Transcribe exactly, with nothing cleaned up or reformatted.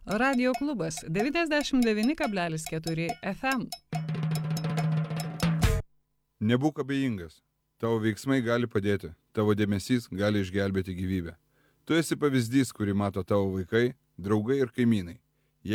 Radio klubas devyniasdešimt devyni kablelis keturi F M. Nebūk abejingas. Tavo veiksmai gali padėti. Tavo dėmesys gali išgelbėti gyvybę. Tu esi pavyzdys, kurį mato tavo vaikai, draugai ir kaimynai.